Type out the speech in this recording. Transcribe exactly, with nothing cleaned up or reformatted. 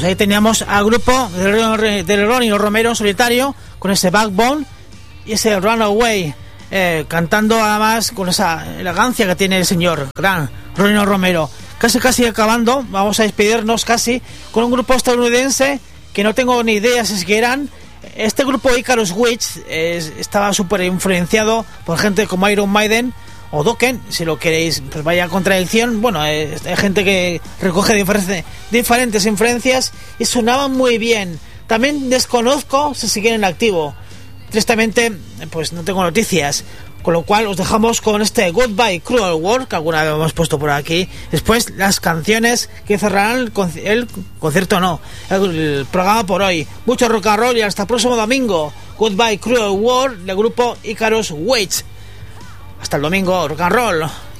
Pues ahí teníamos al grupo del Ronnie Romero en solitario, con ese Backbone y ese Runaway, eh, cantando además con esa elegancia que tiene el señor gran Ronnie Romero. Casi casi acabando, vamos a despedirnos casi con un grupo estadounidense que no tengo ni idea si es que eran. Este grupo Icarus Witch eh, estaba súper influenciado por gente como Iron Maiden o Dokken, si lo queréis, pues vaya contradicción. Bueno, eh, hay gente que recoge diferentes, diferentes influencias y sonaban muy bien. También desconozco si siguen en activo. Tristemente, pues no tengo noticias. Con lo cual os dejamos con este Goodbye Cruel World, que alguna vez hemos puesto por aquí. Después las canciones que cerrarán el, conci- el concierto, no, el, el programa por hoy. Mucho rock and roll y hasta el próximo domingo. Goodbye Cruel World del grupo Icarus Witch. Hasta el domingo, rock and roll.